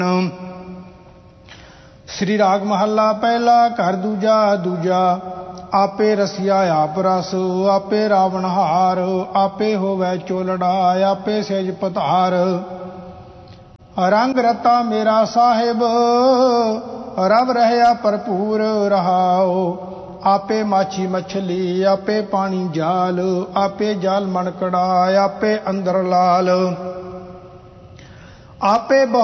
श्री राग महला पहला घर दूजा दूजा। आपे रसिया आप रस, आपे रावण हार, आपे होवै चोलड़ा, आपे सेज पधार। रंग रता मेरा साहिब, रव रहया भरपूर रहाओ। आपे माछी मछली, आपे पानी जाल, आपे जाल मनकड़ा, आपे अंदर लाल। आपे